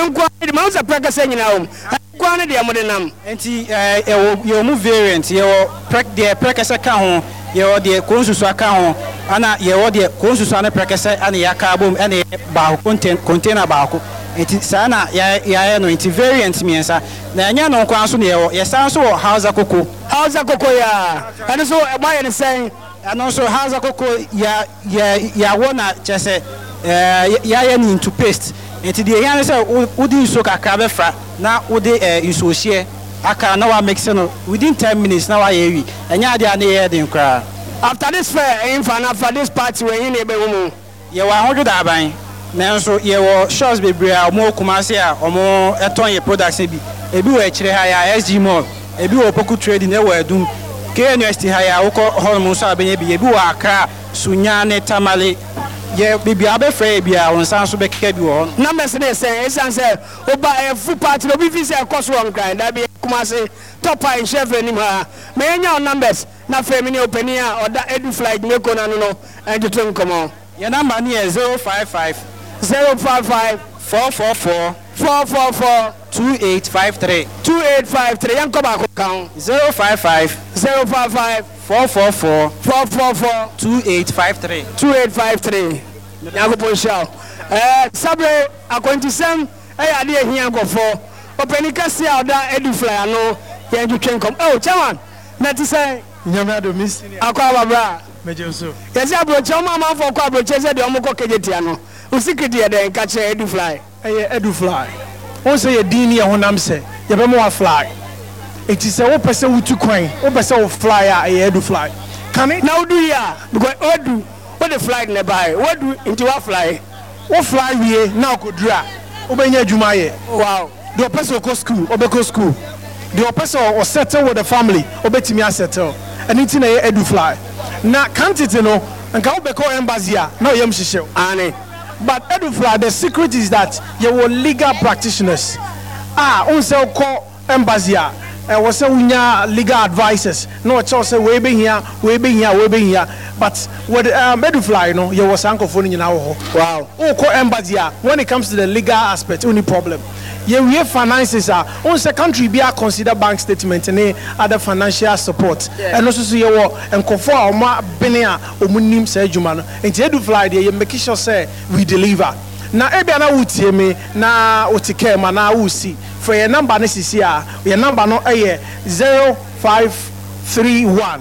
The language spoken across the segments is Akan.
ɛno nko de ma usa prekasa nyina hom kwa ne de amode nam enti ye mu variant ye prekasa ka ho ye de konsusu aka ho ana ye de konsusu ane prekasa ane yaka bom ane ba container ba ko enti sana ya no enti variant miensa na anya no kwa so ne ye san so house akoko ya ɛno so ma ye ne sɛn ɛno so house akoko ya wona chese ya ni into paste enti de yan say udi nso kakra be fra na udi nso hye aka na wa mix no within 10 minutes na wa yewi enya ade na ye den kra. After this fair in fan after this party when you be wo ye wa hodo da ban na nso ye wo shows bebre a omo kumase a omo eton ye products bi ebi wo akire ha ya SG Mall ebi wo Poku Trading e wo adum KNUST ha ya wo ko hormone so abenye bi ebi wo Accra Sunya ne Tamale ye bibi abefra bia wonsan so bekeka bi wo numbers dey say esan say oba full party no bi fi say cost one grind that be kumase top in chef anim ha me nya numbers na fa me ne opani a oda edu flight meko na no and to come on your number near 055 444 2853 yan ko ba ko kan 055 444 2853 Yago Ponshao sabre akontisem ade ehia gofo openi kase oda edu fly no yan twetwen kom chairman na ti say nyame ado miss akwa babra mejeso yesi abroche o mama fo kwa abroche se de omko kejetia no usikidi e den ka che edu fly edu fly on say ye din ye honam se ye be mo fly it is a wo pese wutu kwan wo pese wo fly a edu fly can it now do ya because odu what the fly ne buy what do into what fly wo fly wie na okodura wo benya adwuma ye wow the person go school obeko school the person or settle with the family obetimi settle and it na edu fly na quantity no nka obeko embassy a na oyem hihye ani but edu fly the secret is that you will legal practitioners on say ko embassy a was say unya legal advisors no cho say we be here but with edu fly no you was ankofo nyina wo wow ko embassy a when it comes to the legal aspect only problem we finances are on the country be a consider bank statement and other financial support and also so you and conform ma benia omunim say juma no enti edu fly dey you make sure say we deliver na ebia na wutie me na otike ma na wusi for your number na sisi a your number no 0531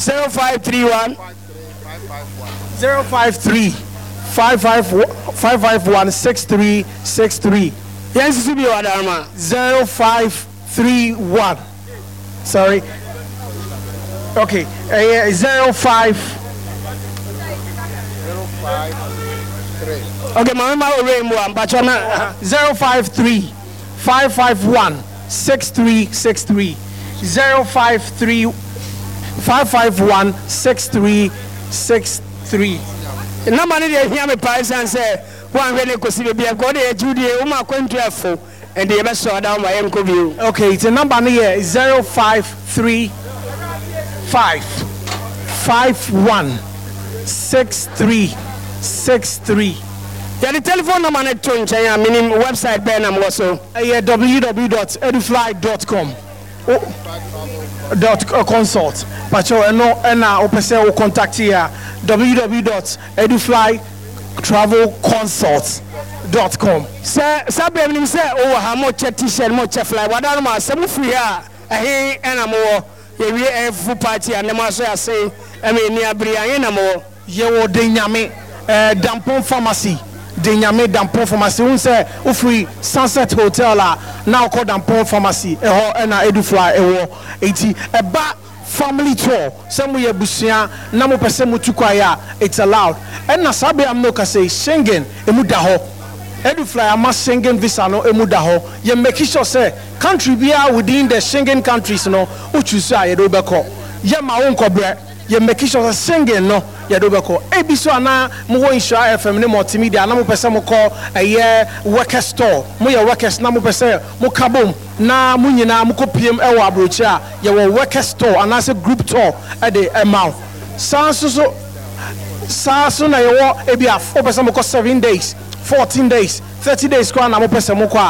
551 6363 yes to be wadarma 0531 sorry okay 053 okay mama oremo ambachona 053 551 6363 053 551 6363 number ni dey hear me price and say one really kosi be go dey judy o ma kwantu afo and dey be so down my enko view okay the number here is 053 551 6363 yeah, the telephone number net to nchen minim website be na mo so www.edufly.com consult pacho no na opese o contact here www.eduflytravelconsult.com sabe minim say o ha mo che t-shirt mo che fly wadano ma sem free a ehe na mo ye wi full party and mo so ya say me ni abri an na mo ye wo de nyame dampon pharmacy de nyame dampon pharmacy un say o free Sunset Hotel la na ko dampon pharmacy ho na edufly wo enti eba family tour some we busia na mo pese mutukwa ya it's allowed and na sabe am no ka say Schengen emuda ho edufly ama Schengen visa no emuda ho ye make sure say country bia within the Schengen countries no o choose a ye do beko ye ma won kobre ye make sure say Schengen no ye do beko ebiso ana mo wo insure FM ne multimedia na mo pese mo call ye worker store mo ye workers na mo pese mo kabom na munyina mukopiem ewo abrochi a ye wo worker store anase group tour e de emau sanso na ye wo ebia opese mo ko 7 days 14 days 30 days kwa na mo pese mo kwa